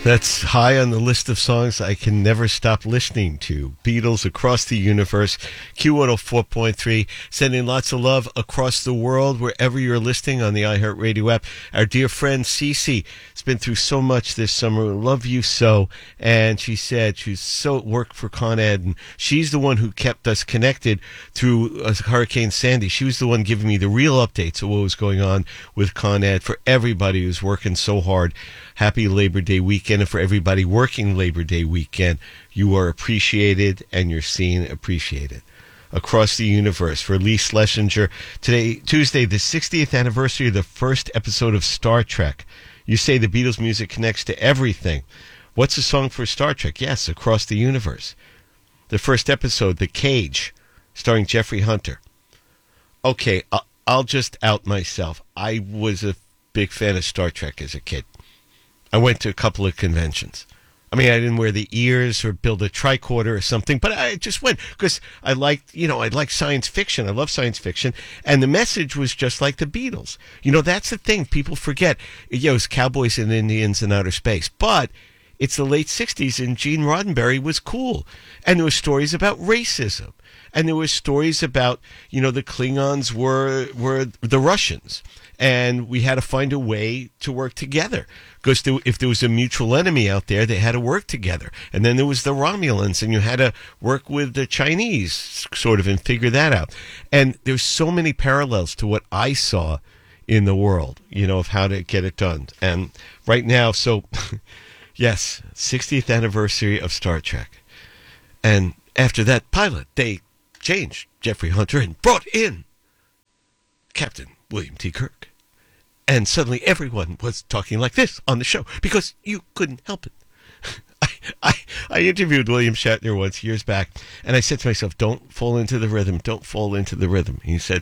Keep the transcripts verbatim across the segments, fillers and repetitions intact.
That's high on the list of songs I can never stop listening to. Beatles Across the Universe, Q one oh four point three, sending lots of love across the world, wherever you're listening on the iHeartRadio app. Our dear friend Cece has been through so much this summer. Love you so. And she said she's so worked for Con Ed, and she's the one who kept us connected through uh, Hurricane Sandy. She was the one giving me the real updates of what was going on with Con Ed for everybody who's working so hard. Happy Labor Day weekend, and for everybody working Labor Day weekend, you are appreciated and you're seen appreciated. Across the Universe for Lee Schlesinger. Today, Tuesday, the sixtieth anniversary of the first episode of Star Trek. You say the Beatles music connects to everything. What's a song for Star Trek? Yes, Across the Universe. The first episode, The Cage, starring Jeffrey Hunter. Okay, I'll, I'll just out myself. I was a big fan of Star Trek as a kid. I went to a couple of conventions. I mean, I didn't wear the ears or build a tricorder or something, but I just went because I liked, you know, I like science fiction. I love science fiction. And the message was just like the Beatles. You know, that's the thing people forget. You know, it's cowboys and Indians in outer space. But it's the late sixties and Gene Roddenberry was cool. And there were stories about racism. And there were stories about, you know, the Klingons were were the Russians. And we had to find a way to work together. Because there, if there was a mutual enemy out there, they had to work together. And then there was the Romulans, and you had to work with the Chinese, sort of, and figure that out. And there's so many parallels to what I saw in the world, you know, of how to get it done. And right now, so, yes, sixtieth anniversary of Star Trek. And after that pilot, they changed Jeffrey Hunter and brought in Captain William T. Kirk. And suddenly everyone was talking like this on the show because you couldn't help it. I, I, I interviewed William Shatner once years back, and I said to myself, don't fall into the rhythm, don't fall into the rhythm. He said,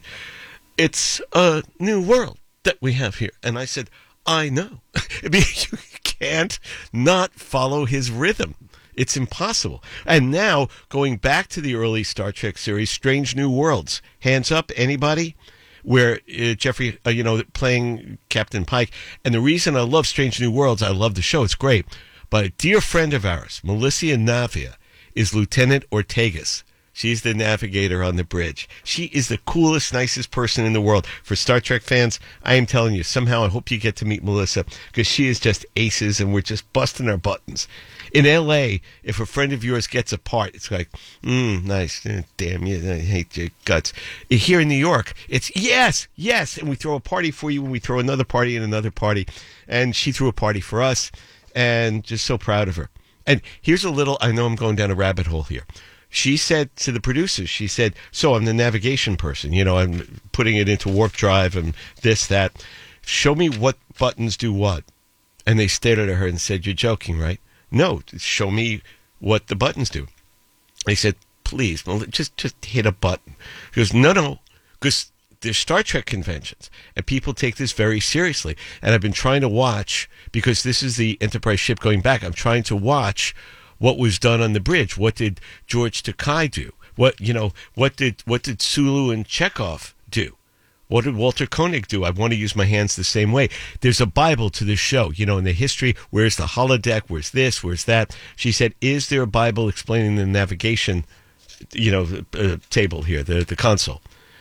it's a new world that we have here. And I said, I know. I mean, you can't not follow his rhythm. It's impossible. And now, going back to the early Star Trek series, Strange New Worlds. Hands up, anybody? Where uh, Jeffrey, uh, you know, playing Captain Pike. And the reason I love Strange New Worlds, I love the show, it's great. But a dear friend of ours, Melissa Navia, is Lieutenant Ortegas. She's the navigator on the bridge. She is the coolest, nicest person in the world. For Star Trek fans, I am telling you, somehow I hope you get to meet Melissa, because she is just aces, and we're just busting our buttons. In L A, if a friend of yours gets a part, it's like, mm, nice, eh, damn you, I hate your guts. Here in New York, it's yes, yes, and we throw a party for you, and we throw another party and another party, and she threw a party for us, and just so proud of her. And here's a little, I know I'm going down a rabbit hole here. She said to the producers, she said, so I'm the navigation person, you know, I'm putting it into warp drive and this, that. Show me what buttons do what. And they stared at her and said, you're joking, right? No, show me what the buttons do. They said, please, well, just, just hit a button. She goes, no, no, because there's Star Trek conventions, and people take this very seriously. And I've been trying to watch, because this is the Enterprise ship going back, I'm trying to watch what was done on the bridge. What did George Takei do? What, you know, what did what did Sulu and Chekhov do? What did Walter Koenig do? I want to use my hands the same way. There's a Bible to this show, you know, in the history. Where's the holodeck? Where's this? Where's that? She said, is there a Bible explaining the navigation, you know, uh, table here, the, the console?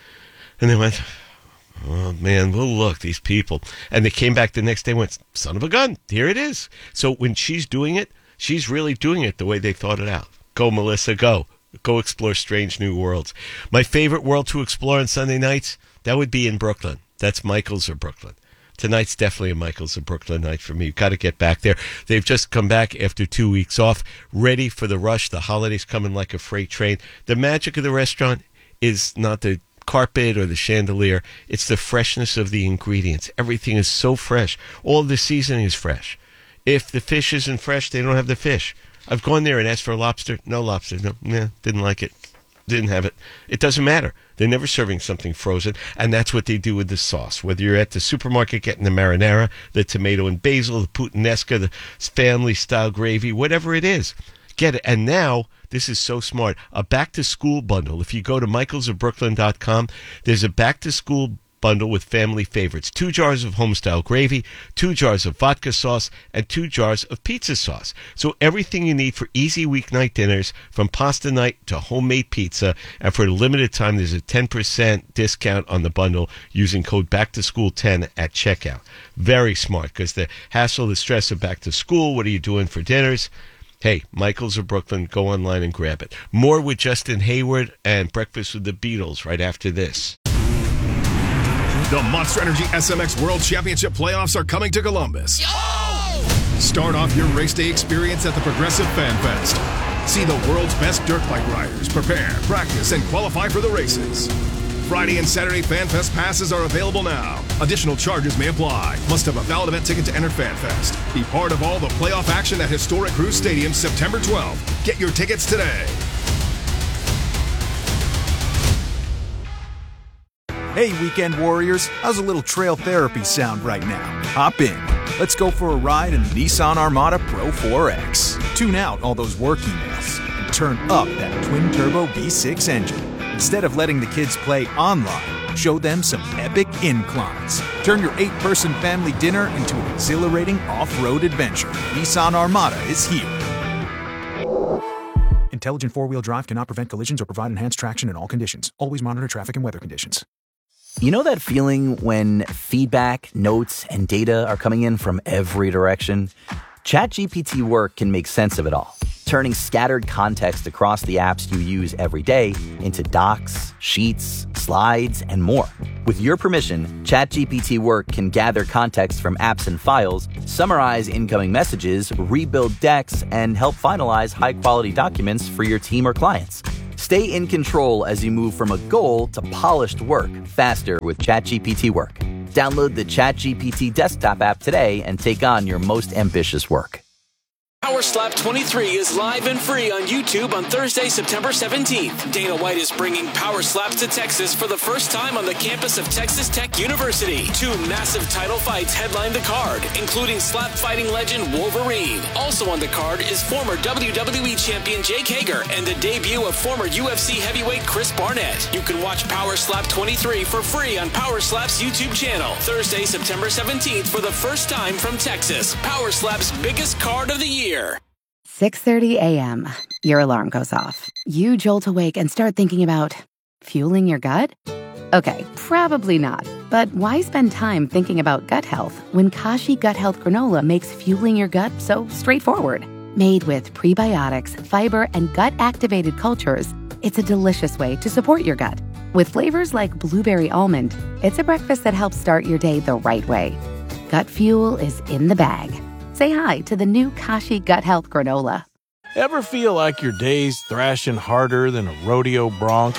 And they went, oh, man, well, look, these people. And they came back the next day and went, son of a gun, here it is. So when she's doing it, she's really doing it the way they thought it out. Go, Melissa, go. Go explore Strange New Worlds. My favorite world to explore on Sunday nights, that would be in Brooklyn. That's Michael's or Brooklyn. Tonight's definitely a Michael's or Brooklyn night for me. You've got to get back there. They've just come back after two weeks off, ready for the rush. The holidays coming like a freight train. The magic of the restaurant is not the carpet or the chandelier. It's the freshness of the ingredients. Everything is so fresh. All the seasoning is fresh. If the fish isn't fresh, they don't have the fish. I've gone there and asked for lobster. No lobster. No, nah, didn't like it. Didn't have it. It doesn't matter. They're never serving something frozen, and that's what they do with the sauce. Whether you're at the supermarket getting the marinara, the tomato and basil, the puttanesca, the family-style gravy, whatever it is, get it. And now, this is so smart, a back-to-school bundle. If you go to michaels of brooklyn dot com, there's a back-to-school bundle with family favorites. Two jars of homestyle gravy, two jars of vodka sauce, and two jars of pizza sauce. So everything you need for easy weeknight dinners, from pasta night to homemade pizza. And for a limited time, there's a ten percent discount on the bundle using code back to school ten at checkout. Very smart, because the hassle, the stress of back to school, what are you doing for dinners? Hey, Michael's of Brooklyn, go online and grab it. More with Justin Hayward and Breakfast with the Beatles right after this. The Monster Energy S M X World Championship playoffs are coming to Columbus. Oh! Start off your race day experience at the Progressive Fan Fest. See the world's best dirt bike riders prepare, practice, and qualify for the races. Friday and Saturday Fan Fest passes are available now. Additional charges may apply. Must have a valid event ticket to enter Fan Fest. Be part of all the playoff action at Historic Cruise Stadium September twelfth. Get your tickets today. Hey, weekend warriors, how's a little trail therapy sound right now? Hop in. Let's go for a ride in the Nissan Armada Pro four X. Tune out all those work emails and turn up that twin-turbo V six engine. Instead of letting the kids play online, show them some epic inclines. Turn your eight-person family dinner into an exhilarating off-road adventure. Nissan Armada is here. Intelligent four-wheel drive cannot prevent collisions or provide enhanced traction in all conditions. Always monitor traffic and weather conditions. You know that feeling when feedback, notes, and data are coming in from every direction? ChatGPT Work can make sense of it all, turning scattered context across the apps you use every day into docs, sheets, slides, and more. With your permission, ChatGPT Work can gather context from apps and files, summarize incoming messages, rebuild decks, and help finalize high-quality documents for your team or clients. Stay in control as you move from a goal to polished work faster with ChatGPT Work. Download the ChatGPT desktop app today and take on your most ambitious work. Power Slap twenty-three is live and free on YouTube on Thursday, September seventeenth. Dana White is bringing Power Slaps to Texas for the first time on the campus of Texas Tech University. Two massive title fights headline the card, including slap fighting legend Wolverine. Also on the card is former W W E champion Jake Hager and the debut of former U F C heavyweight Chris Barnett. You can watch Power Slap twenty-three for free on Power Slap's YouTube channel. Thursday, September seventeenth for the first time from Texas. Power Slap's biggest card of the year. six thirty a.m. Your alarm goes off. You jolt awake and start thinking about fueling your gut? Okay, probably not. But why spend time thinking about gut health when Kashi Gut Health Granola makes fueling your gut so straightforward? Made with prebiotics, fiber, and gut-activated cultures, it's a delicious way to support your gut. With flavors like blueberry almond, it's a breakfast that helps start your day the right way. Gut fuel is in the bag. Say hi to the new Kashi Gut Health Granola. Ever feel like your day's thrashing harder than a rodeo bronc?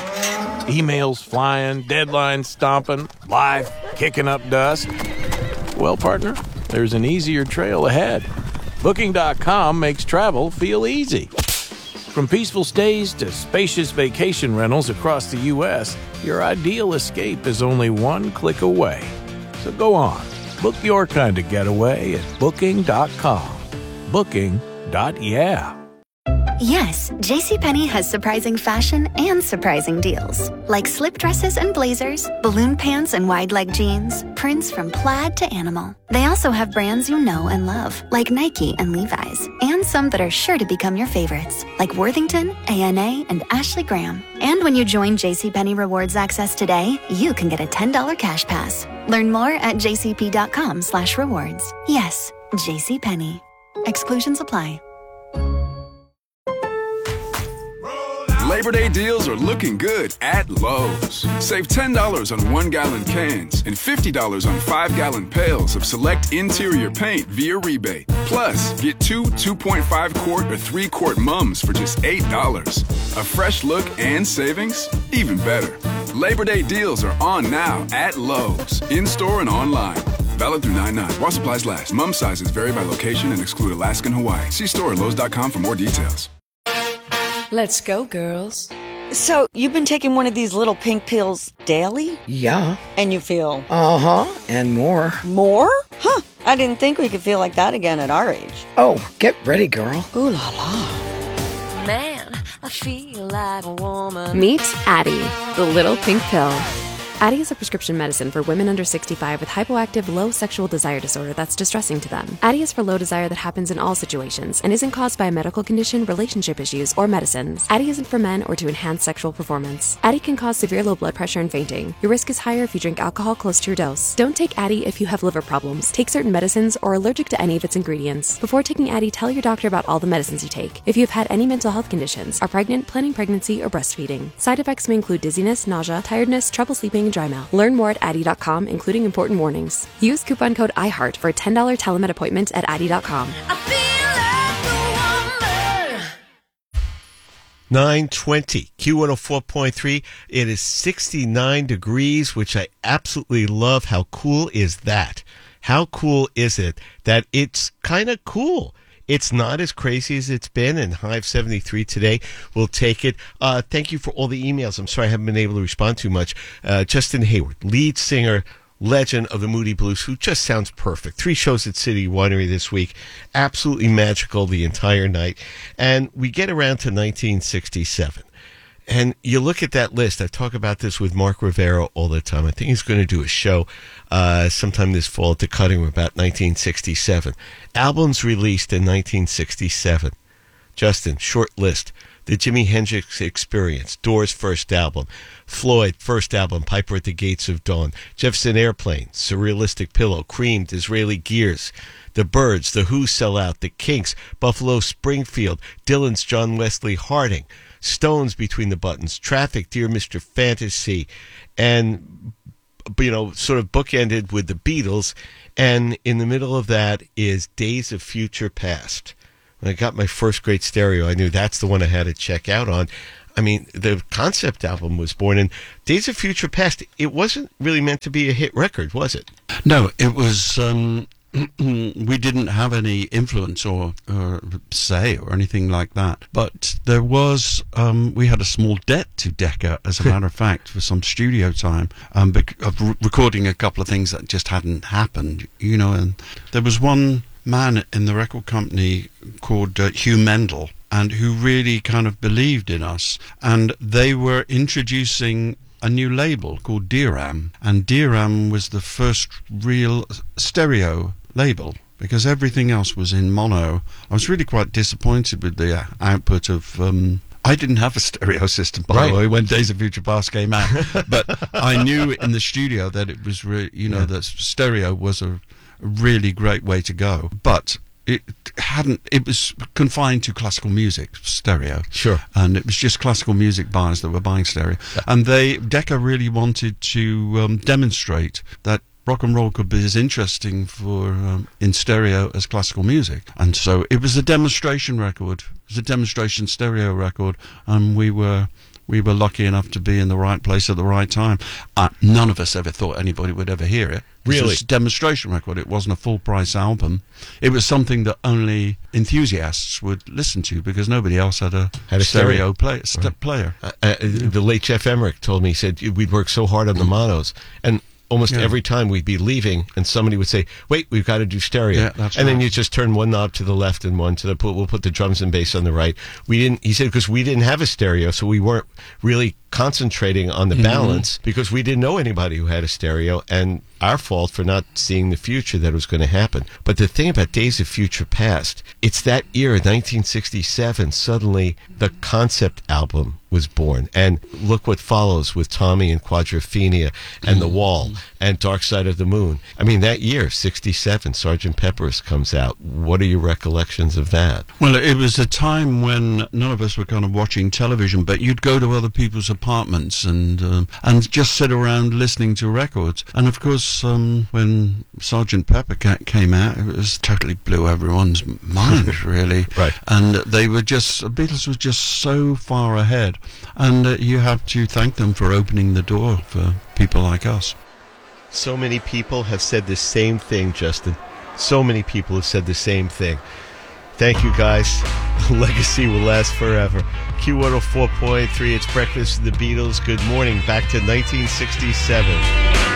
Emails flying, deadlines stomping, life kicking up dust? Well, partner, there's an easier trail ahead. Booking dot com makes travel feel easy. From peaceful stays to spacious vacation rentals across the U S, your ideal escape is only one click away. So go on. Book your kind of getaway at Booking dot com. Booking. Yeah. Yes, JCPenney has surprising fashion and surprising deals. Like slip dresses and blazers, balloon pants and wide leg jeans, prints from plaid to animal. They also have brands you know and love, like Nike and Levi's, and some that are sure to become your favorites, like Worthington, A N A, and Ashley Graham. And when you join JCPenney Rewards Access today, you can get a ten dollars cash pass. Learn more at jcp.com slash rewards. Yes, JCPenney. Exclusions apply. Labor Day deals are looking good at Lowe's. Save ten dollars on one-gallon cans and fifty dollars on five-gallon pails of select interior paint via rebate. Plus, get two two point five quart or three quart mums for just eight dollars. A fresh look and savings? Even better. Labor Day deals are on now at Lowe's, in-store and online. Valid through nine nine. While supplies last. Mum sizes vary by location and exclude Alaska and Hawaii. See store at Lowe's dot com for more details. Let's go, girls. So, you've been taking one of these little pink pills daily? Yeah. And you feel? Uh-huh, and more. More? Huh, I didn't think we could feel like that again at our age. Oh, get ready, girl. Ooh la la. Man, I feel like a woman. Meet Addie, the little pink pill. Addyi is a prescription medicine for women under sixty-five with hypoactive low sexual desire disorder that's distressing to them. Addyi is for low desire that happens in all situations and isn't caused by a medical condition, relationship issues, or medicines. Addyi isn't for men or to enhance sexual performance. Addyi can cause severe low blood pressure and fainting. Your risk is higher if you drink alcohol close to your dose. Don't take Addyi if you have liver problems, take certain medicines, or are allergic to any of its ingredients. Before taking Addyi, tell your doctor about all the medicines you take. If you have had any mental health conditions, are pregnant, planning pregnancy, or breastfeeding. Side effects may include dizziness, nausea, tiredness, trouble sleeping, and dry mouth. Learn more at addyi dot com, including important warnings. Use coupon code IHEART for a ten dollars telemed appointment at addyi dot com. nine twenty, Q one oh four point three. It is sixty-nine degrees, which I absolutely love. How cool is that? How cool is it that it's kind of cool? It's not as crazy as it's been, and high of seventy-three today. We'll take it. Uh, thank you for all the emails. I'm sorry I haven't been able to respond too much. Uh, Justin Hayward, lead singer, legend of the Moody Blues, who just sounds perfect. Three shows at City Winery this week. Absolutely magical the entire night. And we get around to nineteen sixty-seven. And you look at that list. I talk about this with Mark Rivera all the time. I think he's going to do a show uh, sometime this fall at the Cutting Room about nineteen sixty-seven. Albums released in nineteen sixty-seven. Justin, short list. The Jimi Hendrix Experience, Doors' first album. Floyd, first album, Piper at the Gates of Dawn. Jefferson Airplane, Surrealistic Pillow. Cream, Disraeli Gears. The Byrds, The Who, Sell Out. The Kinks, Buffalo Springfield. Dylan's John Wesley Harding. Stones, Between the Buttons. Traffic, Dear Mister Fantasy. And, you know, sort of bookended with the Beatles. And in the middle of that is Days of Future Past. When I got my first great stereo, I knew that's the one I had to check out on. I mean, the concept album was born, and Days of Future Past, it wasn't really meant to be a hit record, was it? No, it was... Um we didn't have any influence or, or say or anything like that, but there was um, we had a small debt to Decca, as a matter of fact, for some studio time, um, bec- of re- recording a couple of things that just hadn't happened, you know. And there was one man in the record company called uh, Hugh Mendel, and who really kind of believed in us, and they were introducing a new label called Deram, and Deram was the first real stereo label, because everything else was in mono. I was really quite disappointed with the uh, output of... Um, I didn't have a stereo system, by right. the way, when Days of Future Past came out, but I knew in the studio that it was, re- you know, yeah. that stereo was a, a really great way to go. But it hadn't, it was confined to classical music, stereo. Sure. And it was just classical music buyers that were buying stereo. Yeah. And they, Decca really wanted to um, demonstrate that rock and roll could be as interesting for um, in stereo as classical music. And so it was a demonstration record. It was a demonstration stereo record, and we were we were lucky enough to be in the right place at the right time. Uh, none of us ever thought anybody would ever hear it. Really? It was a demonstration record. It wasn't a full-price album. It was something that only enthusiasts would listen to, because nobody else had a, had a stereo, stereo. Play, st- right. player. Uh, uh, the late Jeff Emmerich told me, he said, we'd work so hard on the monos, and almost yeah. every time we'd be leaving, and somebody would say, wait, we've got to do stereo. Yeah, that's and right. then you just turn one knob to the left and one to the, we'll put the drums and bass on the right. We didn't, he said, because we didn't have a stereo, so we weren't really concentrating on the mm-hmm. balance, because we didn't know anybody who had a stereo, and our fault for not seeing the future that was going to happen. But the thing about Days of Future Past, it's that year, nineteen sixty-seven, suddenly the concept album was born. And look what follows with Tommy and Quadrophenia and The Wall and Dark Side of the Moon. I mean, that year, sixty-seven, Sergeant Pepper's comes out. What are your recollections of that? Well, it was a time when none of us were kind of watching television, but you'd go to other people's apartments and um, and just sit around listening to records. And of course, um, when Sergeant Pepper ca- came out, it was totally blew everyone's mind, really. Right. And they were just, the Beatles were just so far ahead. And uh, you have to thank them for opening the door for people like us. So many people have said the same thing, Justin. So many people have said the same thing. Thank you, guys. The legacy will last forever. Q one oh four point three, it's Breakfast of the Beatles. Good morning. Back to nineteen sixty-seven.